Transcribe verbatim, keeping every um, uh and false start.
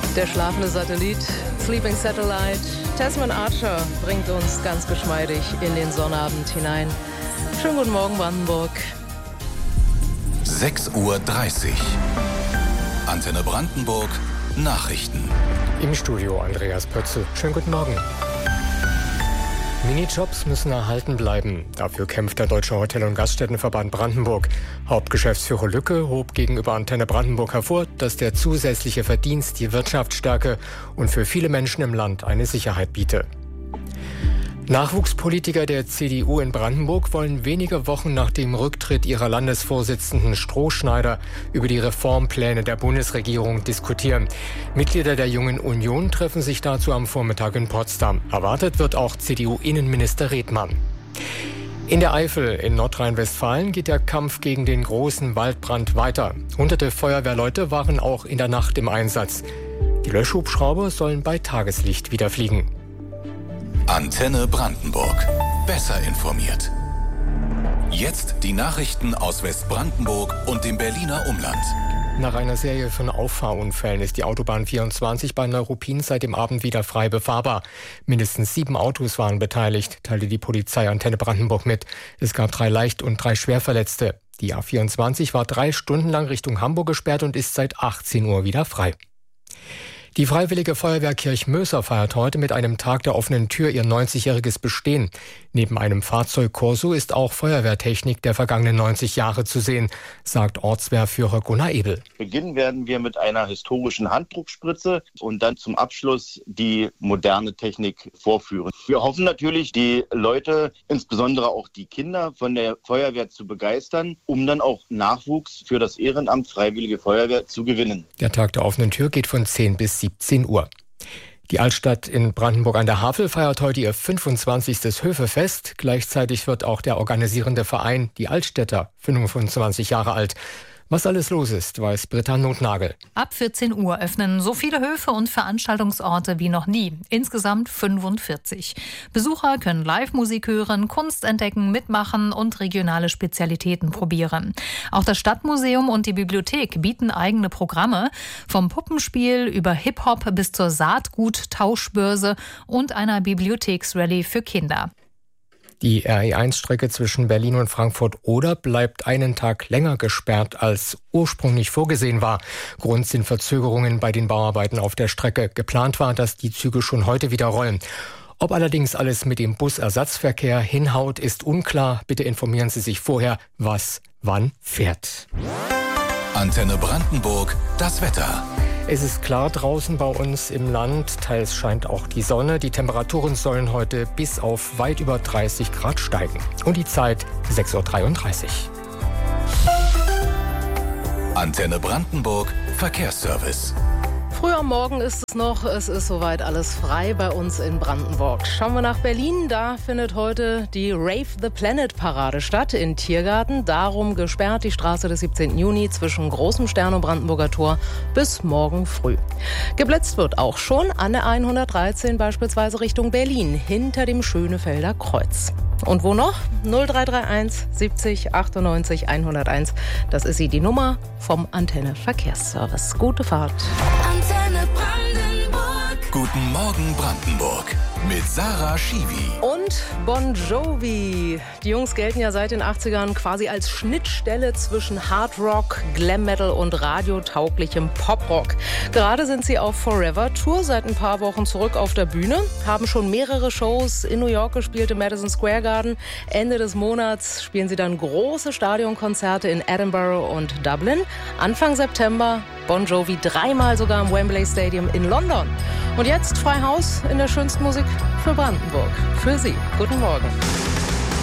Der schlafende Satellit, Sleeping Satellite, Tasman Archer bringt uns ganz geschmeidig in den Sonnabend hinein. Schönen guten Morgen, Brandenburg. sechs Uhr dreißig. Antenne Brandenburg, Nachrichten. Im Studio Andreas Pötzl. Schönen guten Morgen. Minijobs müssen erhalten bleiben. Dafür kämpft der Deutsche Hotel- und Gaststättenverband Brandenburg. Hauptgeschäftsführer Lücke hob gegenüber Antenne Brandenburg hervor, dass der zusätzliche Verdienst die Wirtschaft stärke und für viele Menschen im Land eine Sicherheit biete. Nachwuchspolitiker der C D U in Brandenburg wollen wenige Wochen nach dem Rücktritt ihrer Landesvorsitzenden Strohschneider über die Reformpläne der Bundesregierung diskutieren. Mitglieder der Jungen Union treffen sich dazu am Vormittag in Potsdam. Erwartet wird auch C D U-Innenminister Redmann. In der Eifel in Nordrhein-Westfalen geht der Kampf gegen den großen Waldbrand weiter. Hunderte Feuerwehrleute waren auch in der Nacht im Einsatz. Die Löschhubschrauber sollen bei Tageslicht wieder fliegen. Antenne Brandenburg. Besser informiert. Jetzt die Nachrichten aus Westbrandenburg und dem Berliner Umland. Nach einer Serie von Auffahrunfällen ist die Autobahn vierundzwanzig bei Neuruppin seit dem Abend wieder frei befahrbar. Mindestens sieben Autos waren beteiligt, teilte die Polizei Antenne Brandenburg mit. Es gab drei Leicht- und drei Schwerverletzte. Die A vierundzwanzig war drei Stunden lang Richtung Hamburg gesperrt und ist seit achtzehn Uhr wieder frei. Die Freiwillige Feuerwehr Kirchmöser feiert heute mit einem Tag der offenen Tür ihr neunzigjähriges Bestehen. Neben einem Fahrzeugkorso ist auch Feuerwehrtechnik der vergangenen neunzig Jahre zu sehen, sagt Ortswehrführer Gunnar Ebel. Beginnen werden wir mit einer historischen Handdruckspritze und dann zum Abschluss die moderne Technik vorführen. Wir hoffen natürlich, die Leute, insbesondere auch die Kinder von der Feuerwehr zu begeistern, um dann auch Nachwuchs für das Ehrenamt Freiwillige Feuerwehr zu gewinnen. Der Tag der offenen Tür geht von zehn bis siebzehn Uhr. Die Altstadt in Brandenburg an der Havel feiert heute ihr fünfundzwanzigstes Höfefest. Gleichzeitig wird auch der organisierende Verein Die Altstädter fünfundzwanzig Jahre alt. Was alles los ist, weiß Britta Nothnagel. Ab vierzehn Uhr öffnen so viele Höfe und Veranstaltungsorte wie noch nie. Insgesamt fünfundvierzig. Besucher können Live-Musik hören, Kunst entdecken, mitmachen und regionale Spezialitäten probieren. Auch das Stadtmuseum und die Bibliothek bieten eigene Programme. Vom Puppenspiel über Hip-Hop bis zur Saatgut-Tauschbörse und einer Bibliotheksrallye für Kinder. Die R E eins Strecke zwischen Berlin und Frankfurt-Oder bleibt einen Tag länger gesperrt, als ursprünglich vorgesehen war. Grund sind Verzögerungen bei den Bauarbeiten auf der Strecke. Geplant war, dass die Züge schon heute wieder rollen. Ob allerdings alles mit dem Busersatzverkehr hinhaut, ist unklar. Bitte informieren Sie sich vorher, was wann fährt. Antenne Brandenburg, das Wetter. Es ist klar draußen bei uns im Land, teils scheint auch die Sonne. Die Temperaturen sollen heute bis auf weit über dreißig Grad steigen. Und die Zeit sechs Uhr dreiunddreißig. Antenne Brandenburg, Verkehrsservice. Früh am Morgen ist es noch, es ist soweit alles frei bei uns in Brandenburg. Schauen wir nach Berlin, da findet heute die Rave the Planet Parade statt in Tiergarten. Darum gesperrt die Straße des siebzehnten Juni zwischen Großem Stern und Brandenburger Tor bis morgen früh. Geblitzt wird auch schon an der hundertdreizehn beispielsweise Richtung Berlin, hinter dem Schönefelder Kreuz. Und wo noch? null drei drei eins siebzig achtundneunzig hunderteins. Das ist sie, die Nummer vom Antenne Verkehrsservice. Gute Fahrt. Antenne Brandenburg. Guten Morgen Brandenburg. Mit Sarah Schiwi. Und Bon Jovi. Die Jungs gelten ja seit den achtzigern quasi als Schnittstelle zwischen Hard Rock, Glam Metal und radiotauglichem Poprock. Gerade sind sie auf Forever Tour, seit ein paar Wochen zurück auf der Bühne, haben schon mehrere Shows in New York gespielt, im Madison Square Garden. Ende des Monats spielen sie dann große Stadionkonzerte in Edinburgh und Dublin. Anfang September Bon Jovi dreimal sogar im Wembley Stadium in London. Und jetzt frei Haus in der schönsten Musik für Brandenburg. Für Sie. Guten Morgen.